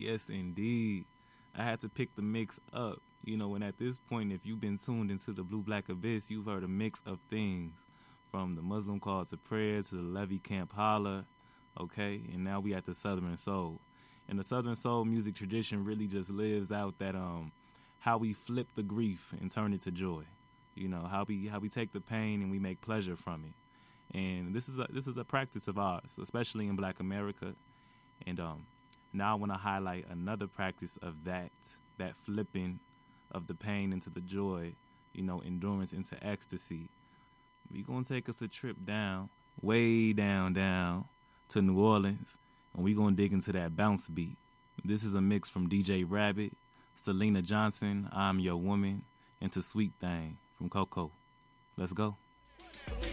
Yes, indeed. I had to pick the mix up. You know, and at this point, if you've been tuned into the Blue Black Abyss, you've heard a mix of things from the Muslim Call to Prayer to the Levy Camp Holler, okay? And now we at the Southern Soul. And the Southern Soul music tradition really just lives out that how we flip the grief and turn it to joy. You know, how we take the pain and we make pleasure from it. And this is a practice of ours, especially in Black America. And now I want to highlight another practice of that flipping of the pain into the joy, you know, endurance into ecstasy. We're going to take us a trip down, way down to New Orleans, and we're going to dig into that bounce beat. This is a mix from DJ Rabbit, Selena Johnson, I'm Your Woman, and To Sweet Thing from Coco. Let's go.